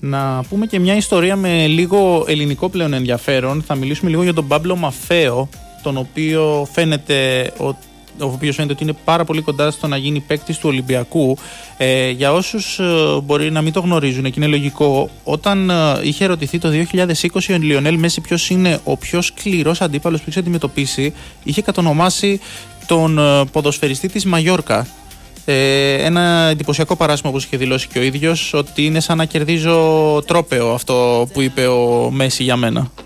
Να πούμε και μια ιστορία με λίγο ελληνικό πλέον ενδιαφέρον. Θα μιλήσουμε λίγο για τον Πάμπλο Μαφαίο, τον οποίο φαίνεται ότι είναι πάρα πολύ κοντά στο να γίνει παίκτης του Ολυμπιακού. Για όσους μπορεί να μην το γνωρίζουν, και είναι λογικό, όταν είχε ερωτηθεί το 2020 ο Λιονέλ Μέση ποιος είναι ο πιο σκληρός αντίπαλος που είχε αντιμετωπίσει, είχε κατονομάσει τον ποδοσφαιριστή της Μαγιόρκα. Ένα εντυπωσιακό παράσημο, όπως είχε δηλώσει και ο ίδιος, ότι είναι σαν να κερδίζω τρόπαιο αυτό που είπε ο Μέση για μένα.